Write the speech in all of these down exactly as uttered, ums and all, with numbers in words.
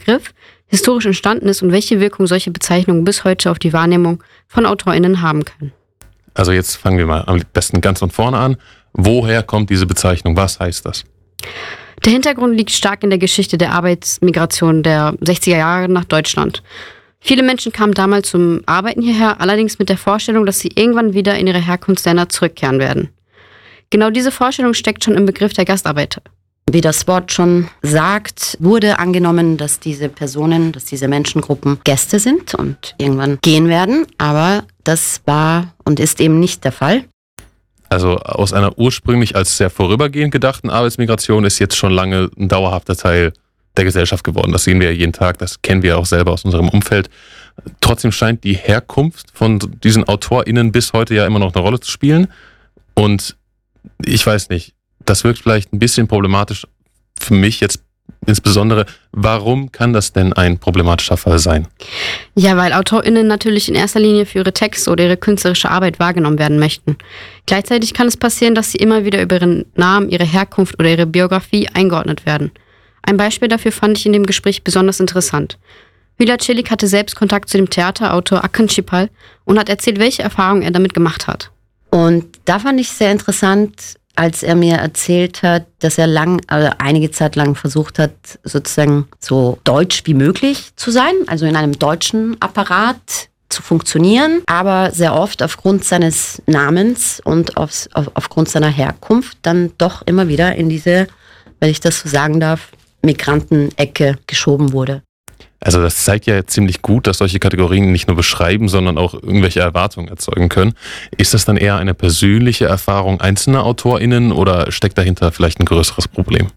Begriff historisch entstanden ist und welche Wirkung solche Bezeichnungen bis heute auf die Wahrnehmung von AutorInnen haben können. Also jetzt fangen wir mal am besten ganz von vorne an. Woher kommt diese Bezeichnung? Was heißt das? Der Hintergrund liegt stark in der Geschichte der Arbeitsmigration der sechziger Jahre nach Deutschland. Viele Menschen kamen damals zum Arbeiten hierher, allerdings mit der Vorstellung, dass sie irgendwann wieder in ihre Herkunftsländer zurückkehren werden. Genau diese Vorstellung steckt schon im Begriff der Gastarbeiter. Wie das Wort schon sagt, wurde angenommen, dass diese Personen, dass diese Menschengruppen Gäste sind und irgendwann gehen werden, aber das war und ist eben nicht der Fall. Also aus einer ursprünglich als sehr vorübergehend gedachten Arbeitsmigration ist jetzt schon lange ein dauerhafter Teil der Gesellschaft geworden. Das sehen wir ja jeden Tag, das kennen wir auch selber aus unserem Umfeld. Trotzdem scheint die Herkunft von diesen AutorInnen bis heute ja immer noch eine Rolle zu spielen. Und ich weiß nicht, das wirkt vielleicht ein bisschen problematisch für mich jetzt insbesondere. Warum kann das denn ein problematischer Fall sein? Ja, weil AutorInnen natürlich in erster Linie für ihre Texte oder ihre künstlerische Arbeit wahrgenommen werden möchten. Gleichzeitig kann es passieren, dass sie immer wieder über ihren Namen, ihre Herkunft oder ihre Biografie eingeordnet werden. Ein Beispiel dafür fand ich in dem Gespräch besonders interessant. Hülya Çelik hatte selbst Kontakt zu dem Theaterautor Akın Çipal und hat erzählt, welche Erfahrungen er damit gemacht hat. Und da fand ich sehr interessant, als er mir erzählt hat, dass er lang, also einige Zeit lang versucht hat, sozusagen so deutsch wie möglich zu sein, also in einem deutschen Apparat zu funktionieren, aber sehr oft aufgrund seines Namens und auf, auf, aufgrund seiner Herkunft dann doch immer wieder in diese, wenn ich das so sagen darf, Migrantenecke geschoben wurde. Also das zeigt ja ziemlich gut, dass solche Kategorien nicht nur beschreiben, sondern auch irgendwelche Erwartungen erzeugen können. Ist das dann eher eine persönliche Erfahrung einzelner AutorInnen oder steckt dahinter vielleicht ein größeres Problem?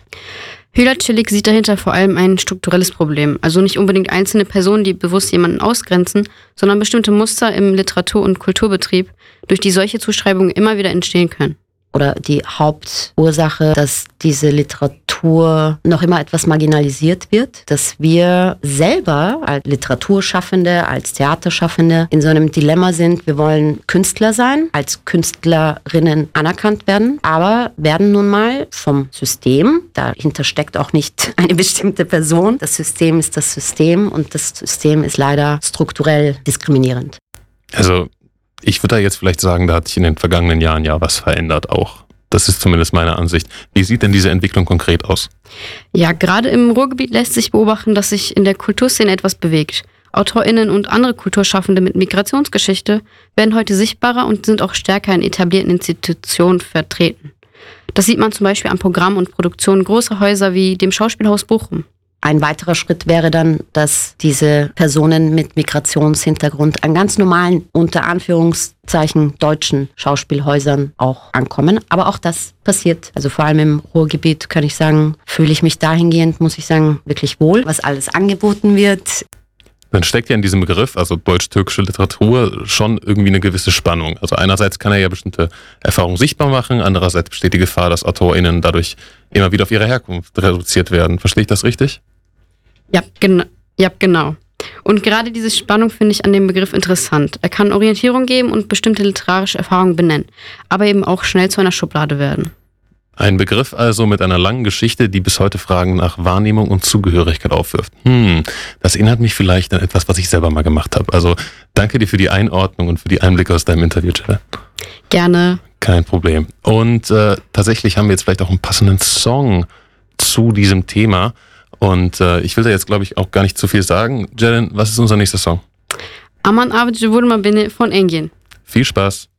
Hülya Çelik sieht dahinter vor allem ein strukturelles Problem. Also nicht unbedingt einzelne Personen, die bewusst jemanden ausgrenzen, sondern bestimmte Muster im Literatur- und Kulturbetrieb, durch die solche Zuschreibungen immer wieder entstehen können. Oder die Hauptursache, dass diese Literatur noch immer etwas marginalisiert wird, dass wir selber als Literaturschaffende, als Theaterschaffende in so einem Dilemma sind. Wir wollen Künstler sein, als Künstlerinnen anerkannt werden, aber werden nun mal vom System, dahinter steckt auch nicht eine bestimmte Person, das System ist das System und das System ist leider strukturell diskriminierend. Also ich würde da jetzt vielleicht sagen, da hat sich in den vergangenen Jahren ja was verändert auch. Das ist zumindest meine Ansicht. Wie sieht denn diese Entwicklung konkret aus? Ja, gerade im Ruhrgebiet lässt sich beobachten, dass sich in der Kulturszene etwas bewegt. AutorInnen und andere Kulturschaffende mit Migrationsgeschichte werden heute sichtbarer und sind auch stärker in etablierten Institutionen vertreten. Das sieht man zum Beispiel an Programmen und Produktionen großer Häuser wie dem Schauspielhaus Bochum. Ein weiterer Schritt wäre dann, dass diese Personen mit Migrationshintergrund an ganz normalen, unter Anführungszeichen, deutschen Schauspielhäusern auch ankommen. Aber auch das passiert. Also vor allem im Ruhrgebiet kann ich sagen, fühle ich mich dahingehend, muss ich sagen, wirklich wohl, was alles angeboten wird. Dann steckt ja in diesem Begriff, also deutsch-türkische Literatur, schon irgendwie eine gewisse Spannung. Also einerseits kann er ja bestimmte Erfahrungen sichtbar machen, andererseits besteht die Gefahr, dass AutorInnen dadurch immer wieder auf ihre Herkunft reduziert werden. Verstehe ich das richtig? Ja, gen- ja, genau. Und gerade diese Spannung finde ich an dem Begriff interessant. Er kann Orientierung geben und bestimmte literarische Erfahrungen benennen, aber eben auch schnell zu einer Schublade werden. Ein Begriff also mit einer langen Geschichte, die bis heute Fragen nach Wahrnehmung und Zugehörigkeit aufwirft. Hm, das erinnert mich vielleicht an etwas, was ich selber mal gemacht habe. Also danke dir für die Einordnung und für die Einblicke aus deinem Interview, Jelle. Gerne. Kein Problem. Und äh, tatsächlich haben wir jetzt vielleicht auch einen passenden Song zu diesem Thema. Und äh, ich will da jetzt, glaube ich, auch gar nicht zu viel sagen. Jelle, was ist unser nächster Song? Aman Avcı Vurma Beni von Engin. Viel Spaß.